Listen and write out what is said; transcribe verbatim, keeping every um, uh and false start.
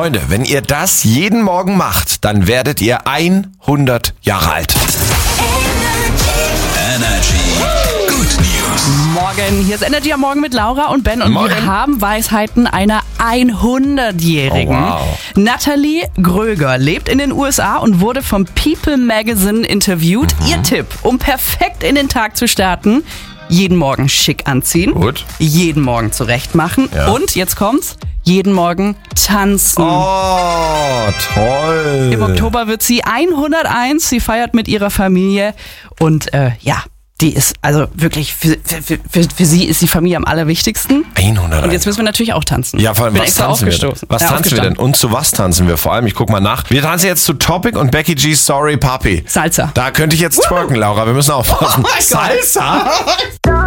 Freunde, wenn ihr das jeden Morgen macht, dann werdet ihr hundert Jahre alt. Energy. Good News. Morgen, hier ist Energy am Morgen mit Laura und Ben und Morgen. wir haben Weisheiten einer hundertjährigen. Oh, wow. Nathalie Gröger lebt in den U S A und wurde vom People Magazine interviewt. Mhm. Ihr Tipp, um perfekt in den Tag zu starten: jeden Morgen schick anziehen, Gut. jeden Morgen zurecht machen Ja. und, jetzt kommt's, jeden Morgen tanzen. Oh, toll. Im Oktober wird sie hunderteins, sie feiert mit ihrer Familie und äh, ja, die ist also wirklich, für, für, für, für sie ist die Familie am allerwichtigsten. hunderteins. Und jetzt müssen wir natürlich auch tanzen. Ja, vor allem, Bin was extra tanzen wir denn? aufgestoßen. Was Ja, tanzen wir denn? Und zu was tanzen wir? Vor allem, ich guck mal nach. Wir tanzen jetzt zu Topic und Becky G's Sorry Papi. Salsa. Da könnte ich jetzt twerken, Laura. Wir müssen aufpassen. Oh mein Gott. Salsa?